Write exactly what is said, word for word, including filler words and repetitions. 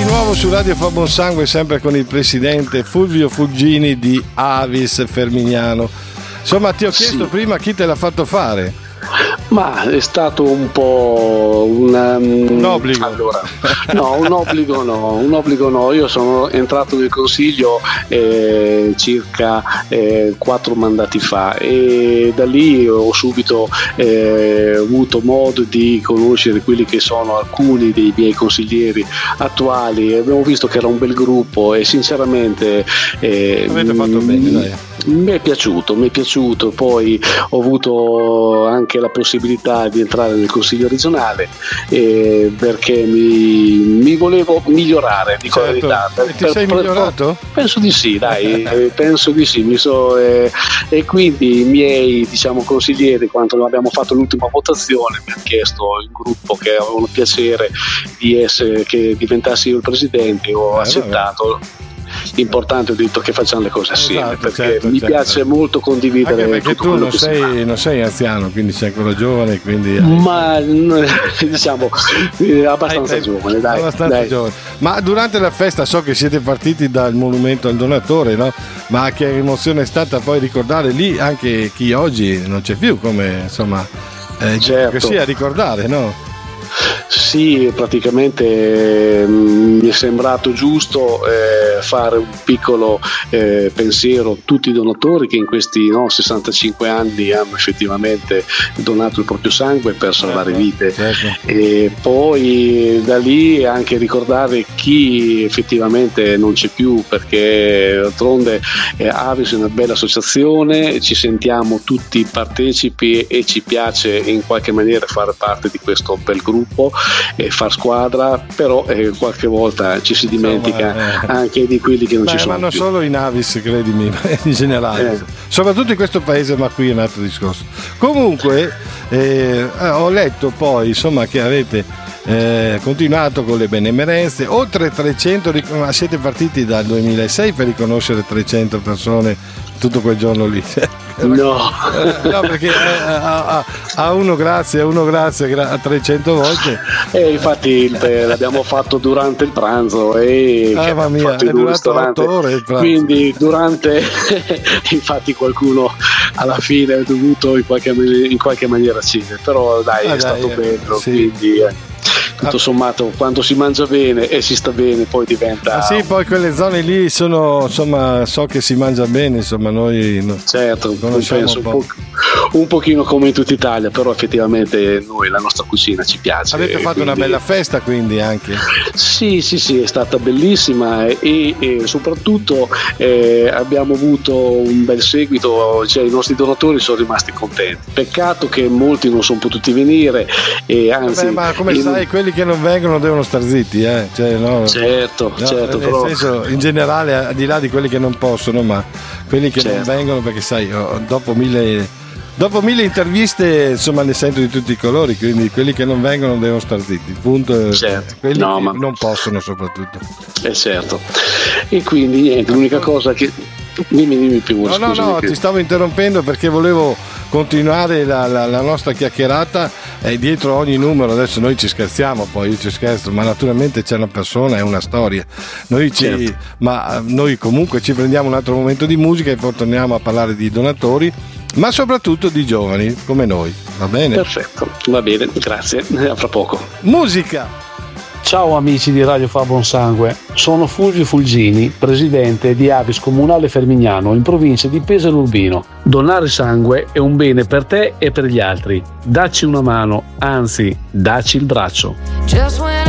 di nuovo su Radio Fa Buon Sangue, sempre con il presidente Fulvio Fulgini di Avis Fermignano. Insomma, ti ho chiesto sì. prima chi te l'ha fatto fare. Ma è stato un po' un, um, un obbligo. Allora, no, un obbligo no, un obbligo no. Io sono entrato nel consiglio eh, circa eh, quattro mandati fa e da lì ho subito eh, avuto modo di conoscere quelli che sono alcuni dei miei consiglieri attuali. Abbiamo visto che era un bel gruppo e sinceramente eh, avete fatto bene, dai. Mi è piaciuto, mi è piaciuto, poi ho avuto anche la possibilità di entrare nel consiglio regionale eh, perché mi, mi volevo migliorare, dico certo. la verità. Per, e ti per, sei per, migliorato? Penso di sì, dai, penso di sì, mi so, eh, e quindi i miei diciamo consiglieri, quando abbiamo fatto l'ultima votazione, mi hanno chiesto il gruppo che avevano piacere di essere, che diventassi io il presidente, ho eh, accettato. Vabbè. L'importante è detto che facciamo le cose assieme, esatto, perché certo, mi certo. piace molto condividere. Anche perché tutto tu non sei, non sei anziano, quindi sei ancora giovane, quindi ma diciamo abbastanza dai, giovane, dai, abbastanza dai. giovane. Ma durante la festa so che siete partiti dal monumento al donatore, no? Ma che emozione è stata poi ricordare lì anche chi oggi non c'è più, come insomma eh, certo. che sia ricordare, no? Sì, praticamente mh, mi è sembrato giusto eh, fare un piccolo eh, pensiero a tutti i donatori che in questi no, sessantacinque anni hanno effettivamente donato il proprio sangue per salvare certo, vite certo. E poi da lì anche ricordare chi effettivamente non c'è più, perché d'altronde eh, Avis è una bella associazione, ci sentiamo tutti partecipi e ci piace in qualche maniera fare parte di questo bel gruppo e far squadra, però eh, qualche volta ci si dimentica Insomma, eh. anche di quelli che non Beh, ci sono ma non più. solo in Avis, credimi, in generale, eh. soprattutto in questo paese, ma qui è un altro discorso. Comunque eh, ho letto poi insomma che avete eh, continuato con le benemerenze, oltre trecento, ma siete partiti dal duemilasei per riconoscere trecento persone tutto quel giorno lì. No, no perché a, a, a uno grazie, a uno grazie a trecento volte. E infatti l'abbiamo fatto durante il pranzo e ah, mamma mia, è durato otto ore il pranzo. Quindi durante infatti qualcuno alla fine è dovuto in qualche, in qualche maniera cedere, però dai ah, è dai, stato eh, bello, sì. quindi eh. tutto sommato quando si mangia bene e si sta bene poi diventa ah, sì, poi quelle zone lì sono insomma so che si mangia bene, insomma noi no, certo penso un, po', un pochino come in tutta Italia, però effettivamente noi la nostra cucina ci piace. Avete fatto quindi... una bella festa quindi anche? Sì sì sì, è stata bellissima e, e soprattutto eh, abbiamo avuto un bel seguito, cioè i nostri donatori sono rimasti contenti, peccato che molti non sono potuti venire e anzi Vabbè, ma come in... sai quelli che non vengono devono star zitti, eh? Cioè, no, certo, no, certo, nel però... senso, in generale, al di là di quelli che non possono, ma quelli che certo. non vengono, perché sai, dopo mille dopo mille interviste, insomma, ne sento di tutti i colori, quindi quelli che non vengono devono star zitti, punto. Certo. Quelli no, che ma... non possono soprattutto. Eh certo. E quindi niente, l'unica cosa che Dimmi, dimmi più. No, no, no, ti stavo interrompendo perché volevo continuare la, la, la nostra chiacchierata e dietro ogni numero, adesso noi ci scherziamo, poi io ci scherzo, ma naturalmente c'è una persona e una storia. Noi, ci, certo. ma noi comunque ci prendiamo un altro momento di musica e poi torniamo a parlare di donatori, ma soprattutto di giovani come noi, va bene? Perfetto, va bene, grazie, a fra poco. Musica! Ciao amici di Radio Fa Buon Sangue, sono Fulvio Fulgini, presidente di Avis Comunale Fermignano in provincia di Pesaro Urbino. Donare sangue è un bene per te e per gli altri. Dacci una mano, anzi, dacci il braccio.